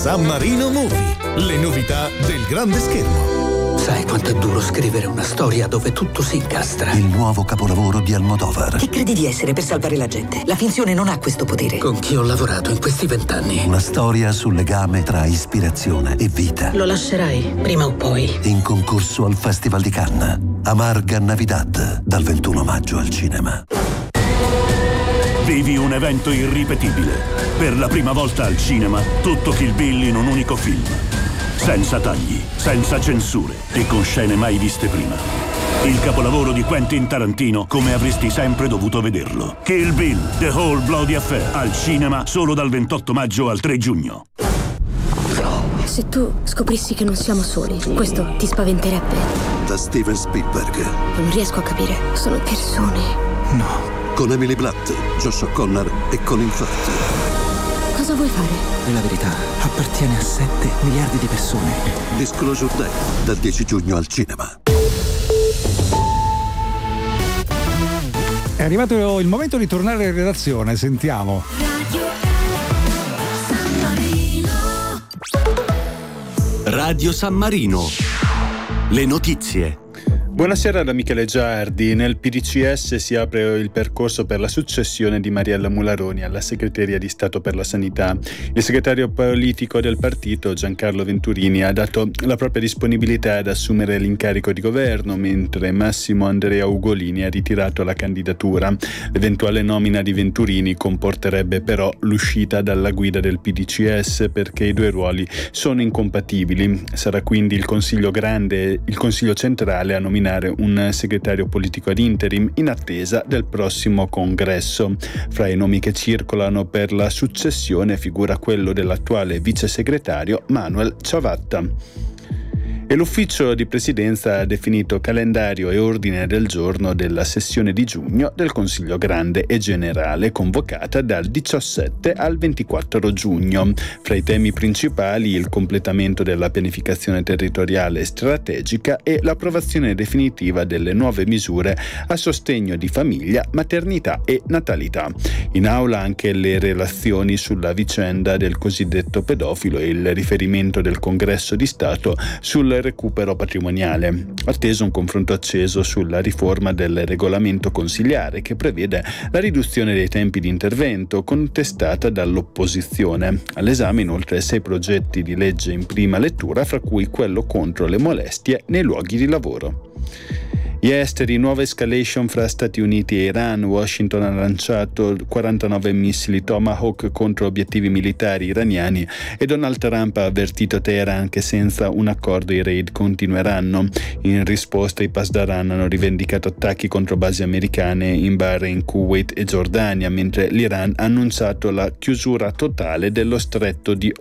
San Marino Movie, le novità del grande schermo. Sai quanto è duro scrivere una storia dove tutto si incastra? Il nuovo capolavoro di Almodovar. Chi credi di essere per salvare la gente? La finzione non ha questo potere. Con chi ho lavorato in questi 20 anni? Una storia sul legame tra ispirazione e vita. Lo lascerai, prima o poi. In concorso al Festival di Cannes. Amarga Navidad, dal 21 maggio al cinema. Vivi un evento irripetibile. Per la prima volta al cinema, tutto Kill Bill in un unico film. Senza tagli, senza censure e con scene mai viste prima. Il capolavoro di Quentin Tarantino come avresti sempre dovuto vederlo. Kill Bill, The Whole Bloody Affair, al cinema solo dal 28 maggio al 3 giugno. Se tu scoprissi che non siamo soli, questo ti spaventerebbe? Da Steven Spielberg. Non riesco a capire. Sono persone. No. Con Emily Blunt, Josh O'Connor e Colin Firth. Cosa vuoi fare? E la verità appartiene a 7 miliardi di persone. Disclosure Day, dal 10 giugno al cinema. È arrivato il momento di tornare in redazione, sentiamo. Radio San Marino. Le notizie. Buonasera da Michele Giardi. Nel PDCS si apre il percorso per la successione di Mariella Mularoni alla Segreteria di Stato per la Sanità. Il segretario politico del partito, Giancarlo Venturini, ha dato la propria disponibilità ad assumere l'incarico di governo, mentre Massimo Andrea Ugolini ha ritirato la candidatura. L'eventuale nomina di Venturini comporterebbe però l'uscita dalla guida del PDCS perché i due ruoli sono incompatibili. Sarà quindi il Consiglio Grande e il Consiglio Centrale a nominare un segretario politico ad interim in attesa del prossimo congresso. Fra i nomi che circolano per la successione figura quello dell'attuale vice segretario Manuel Ciavatta. E l'ufficio di presidenza ha definito calendario e ordine del giorno della sessione di giugno del Consiglio Grande e Generale, convocata dal 17 al 24 giugno. Fra i temi principali il completamento della pianificazione territoriale strategica e l'approvazione definitiva delle nuove misure a sostegno di famiglia, maternità e natalità. In aula anche le relazioni sulla vicenda del cosiddetto pedofilo e il riferimento del Congresso di Stato sul recupero patrimoniale. Atteso un confronto acceso sulla riforma del regolamento consiliare che prevede la riduzione dei tempi di intervento, contestata dall'opposizione. All'esame inoltre 6 progetti di legge in prima lettura, fra cui quello contro le molestie nei luoghi di lavoro. Gli esteri, nuova escalation fra Stati Uniti e Iran. Washington ha lanciato 49 missili Tomahawk contro obiettivi militari iraniani e Donald Trump ha avvertito Teheran che senza un accordo i raid continueranno. In risposta i Pasdaran hanno rivendicato attacchi contro basi americane in Bahrain, Kuwait e Giordania, mentre l'Iran ha annunciato la chiusura totale dello stretto di